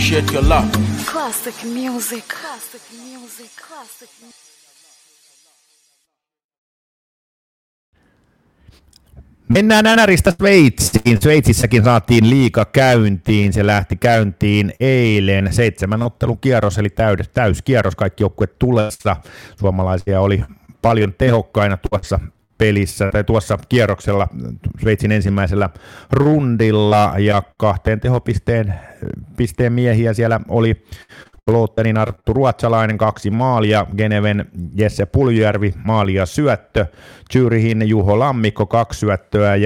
appreciate your love. Classic music. Classic music. Classic music. Mennään NRistä Sveitsiin. Sveitsissäkin saatiin liiga käyntiin. Se lähti käyntiin eilen. 7 ottelun kierros, eli täyskierros. Kaikki joukkueet tulessa. Suomalaisia oli paljon tehokkaina tuossa pelissä tai tuossa kierroksella Sveitsin ensimmäisellä rundilla. Ja 2 tehopisteen miehiä siellä oli Klotenin Arttu Ruotsalainen 2 maalia, Geneven Jesse Puljujärvi maali ja syöttö, Zürihin Juho Lammikko 2 syöttöä ja